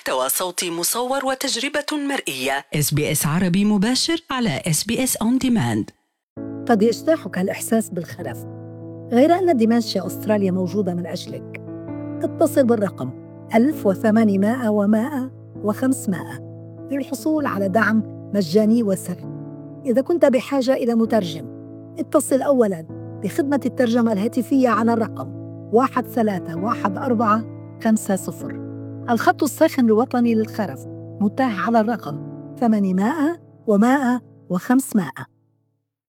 محتوى صوتي مصور وتجربة مرئية. SBS عربي مباشر على SBS On Demand. قد يجتاحك الإحساس بالخرف، غير أن دمنشيا أستراليا موجودة من أجلك. اتصل بالرقم 1800 و100 و500 للحصول على دعم مجاني وسهل. إذا كنت بحاجة إلى مترجم، اتصل أولاً بخدمة الترجمة الهاتفية على الرقم 131450. الخط الساخن الوطني للخرف متاح على الرقم 800 و100 و500.